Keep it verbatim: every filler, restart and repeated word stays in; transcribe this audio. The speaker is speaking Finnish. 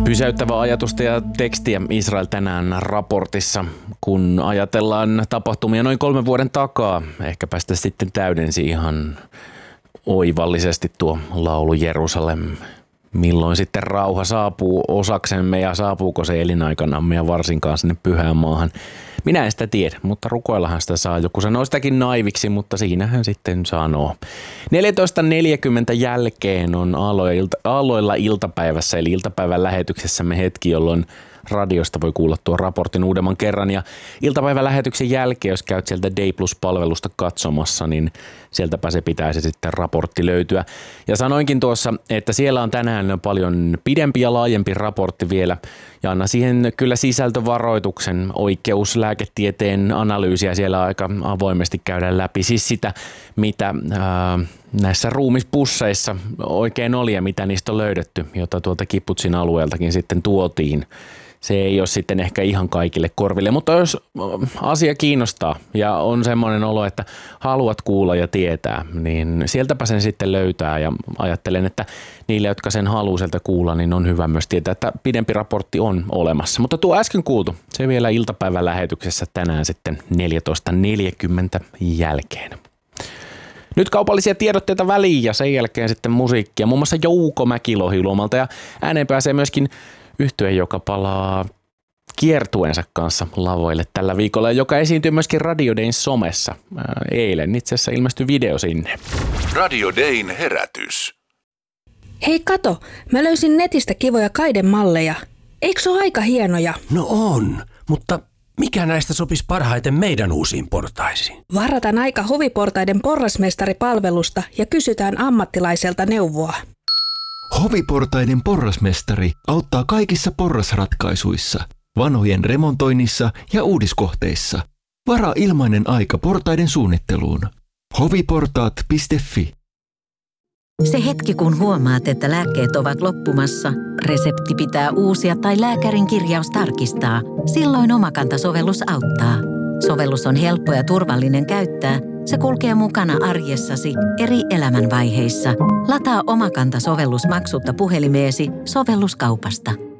Pysäyttävää ajatusta ja tekstiä Israel tänään raportissa, kun ajatellaan tapahtumia noin kolmen vuoden takaa. Ehkäpä sitä sitten täydensi ihan oivallisesti tuo laulu Jerusalem. Milloin sitten rauha saapuu osaksemme ja saapuuko se elinaikanamme ja varsinkaan sinne pyhään maahan. Minä en sitä tiedä, mutta rukoillahan sitä saa. Joku sanoo sitäkin naiviksi, mutta siinähän sitten sanoo. neljätoista neljäkymmentä jälkeen on aloilla iltapäivässä, eli iltapäivän lähetyksessämme hetki, jolloin radiosta voi kuulla tuon raportin uudemman kerran. Ja iltapäivän lähetyksen jälkeen, jos käyt sieltä Day Plus-palvelusta katsomassa, niin sieltäpä se pitäisi sitten raportti löytyä. Ja sanoinkin tuossa, että siellä on tänään paljon pidempi ja laajempi raportti vielä. Ja anna siihen kyllä sisältövaroituksen, oikeuslääketieteen analyysiä siellä aika avoimesti käydään läpi. Siis sitä, mitä ää, näissä ruumispusseissa oikein oli ja mitä niistä on löydetty, jota tuolta Kibbuzin alueeltakin sitten tuotiin. Se ei ole sitten ehkä ihan kaikille korville, mutta jos asia kiinnostaa ja on semmoinen olo, että haluat kuulla ja tietää, niin sieltäpä sen sitten löytää ja ajattelen, että niille, jotka sen haluaa sieltä kuulla, niin on hyvä myös tietää, että pidempi raportti on olemassa. Mutta tuo äsken kuultu, se vielä iltapäivän lähetyksessä tänään sitten neljätoista neljäkymmentä jälkeen. Nyt kaupallisia tiedotteita väliin ja sen jälkeen sitten musiikkia, muun muassa Jouko Mäkilohi-Luomalta ja ääneen pääsee myöskin yhtye, joka palaa kiertueensa kanssa lavoille tällä viikolla, joka esiintyy myöskin Radio Dayn somessa. Eilen itse asiassa ilmestyi video sinne. Radio Dayn herätys. Hei kato, mä löysin netistä kivoja kaidemalleja. Eikö se ole aika hienoja? No on, mutta mikä näistä sopisi parhaiten meidän uusiin portaisiin? Varataan aika Hoviportaiden porrasmestaripalvelusta ja kysytään ammattilaiselta neuvoa. Hoviportaiden porrasmestari auttaa kaikissa porrasratkaisuissa, vanhojen remontoinnissa ja uudiskohteissa. Varaa ilmainen aika portaiden suunnitteluun. hoviportaat piste fi. Se hetki, kun huomaat, että lääkkeet ovat loppumassa, resepti pitää uusia tai lääkärin kirjaus tarkistaa, silloin Omakanta-sovellus auttaa. Sovellus on helppo ja turvallinen käyttää. Se kulkee mukana arjessasi eri elämänvaiheissa. Lataa Omakanta-sovellus maksutta puhelimeesi sovelluskaupasta.